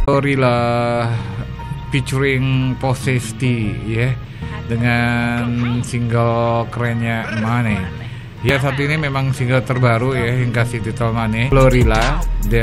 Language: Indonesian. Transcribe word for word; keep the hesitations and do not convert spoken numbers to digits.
Glorilla featuring Posesti ya, dengan single kerennya Money. Ya, saat ini memang single terbaru ya yang kasih titel Money. Glorilla